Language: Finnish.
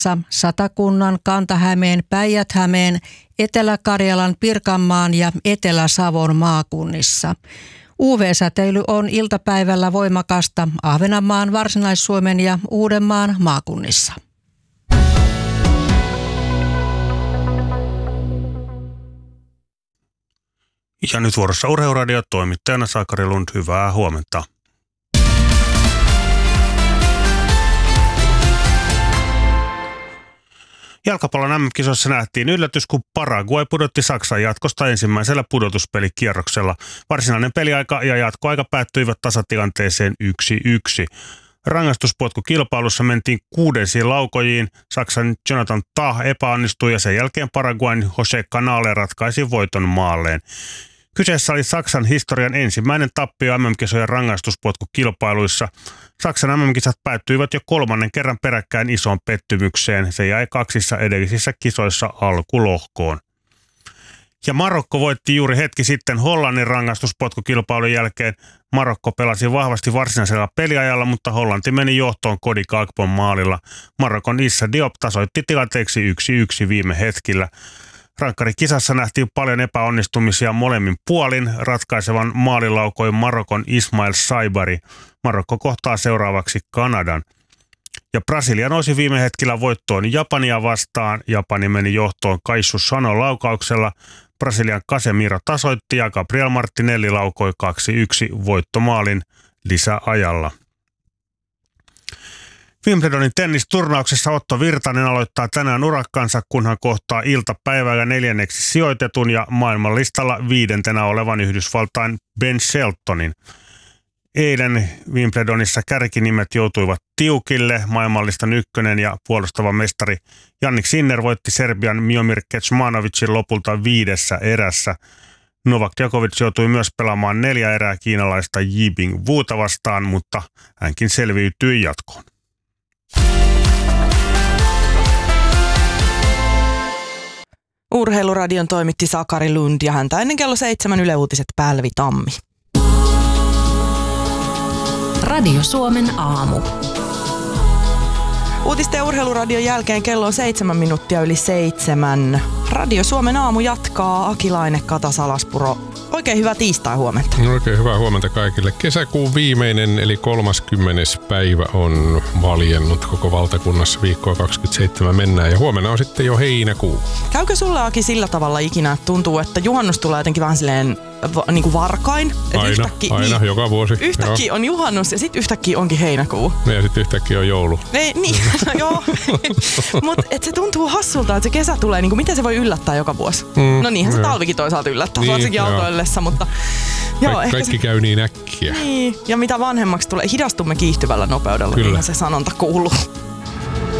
Satakunnan, Kanta-Hämeen, Päijät-Hämeen, Etelä-Karjalan, Pirkanmaan ja Etelä-Savon maakunnissa. UV-säteily on iltapäivällä voimakasta Ahvenanmaan, Varsinais-Suomen ja Uudenmaan maakunnissa. Ja nyt vuorossa Urheiluradio, toimittajana Sakari Lund, hyvää huomenta. Jalkapallon MM-kisoissa nähtiin yllätys, kun Paraguay pudotti Saksan jatkosta ensimmäisellä pudotuspelikierroksella. Varsinainen peliaika ja jatkoaika päättyivät tasatilanteeseen 1-1. Rangaistuspotkukilpailussa mentiin 6 laukojiin. Saksan Jonathan Tah epäonnistui ja sen jälkeen Paraguayn Jose Canale ratkaisi voiton maalleen. Kyseessä oli Saksan historian ensimmäinen tappio MM-kisojen rangaistuspotkukilpailuissa. Saksan MM-kisat päättyivät jo 3. kerran peräkkäin isoon pettymykseen. Se jäi 2 edellisissä kisoissa alkulohkoon. Ja Marokko voitti juuri hetki sitten Hollannin rangaistuspotkukilpailun jälkeen. Marokko pelasi vahvasti varsinaisella peliajalla, mutta Hollanti meni johtoon Cody Gakpon maalilla. Marokon Issa Diop tasoitti tilanteeksi 1-1 viime hetkillä. Rankkarikisassa nähtiin paljon epäonnistumisia molemmin puolin. Ratkaisevan maalin laukoi Marokon Ismail Saibari. Marokko kohtaa seuraavaksi Kanadan. Ja Brasilia nousi viime hetkellä voittoon Japania vastaan. Japani meni johtoon Kaissu Sanon laukauksella. Brasilian Casemiro tasoitti ja Gabriel Martinelli laukoi 2-1 voittomaalin lisäajalla. Wimbledonin tennisturnauksessa Otto Virtanen aloittaa tänään urakkansa, kun hän kohtaa iltapäivällä 4. sijoitetun ja maailmanlistalla 5. olevan Yhdysvaltain Ben Sheltonin. Eilen Wimbledonissa kärkinimet joutuivat tiukille. Maailmanlistan 1. ja puolustava mestari Jannik Sinner voitti Serbian Miomir Kecmanovicin lopulta 5. erässä. Novak Djokovic joutui myös pelaamaan 4 erää kiinalaista Yibing Wuta vastaan, mutta hänkin selviytyi jatkoon. Urheiluradion toimitti Sakari Lund ja häntä ennen kello 7 Yle Uutiset Pälvi Tammi. Radio Suomen aamu. Uutisten ja Urheiluradion jälkeen kello on 7 minuuttia yli 7. Radio Suomen aamu jatkaa. Akilaine, Kata Salaspuro. Oikein hyvää tiistai huomenta. Oikein hyvää huomenta kaikille. Kesäkuun viimeinen eli 30. päivä on valjennut koko valtakunnassa. Viikkoa 27 mennään ja huomenna on sitten jo heinäkuu. Käykö sulle, Aki, sillä tavalla ikinä, että tuntuu, että juhannus tulee jotenkin vähän silleen niin kuin varkain? Aina, niin, joka vuosi. Yhtäkkiä on juhannus ja sitten yhtäkkiä onkin heinäkuu. Ja sitten yhtäkkiä on joulu. Niin, no joo. Mutta se tuntuu hassulta, että se kesä tulee, niin kuin, miten se voi yllättää joka vuosi? No niinhän se talvikin toisaalta yllättää, niin, varsinkin autoillessa, mutta joo, kaikki käy niin äkkiä. Niin, ja mitä vanhemmaksi tulee, hidastumme kiihtyvällä nopeudella, niin se sanonta kuuluu.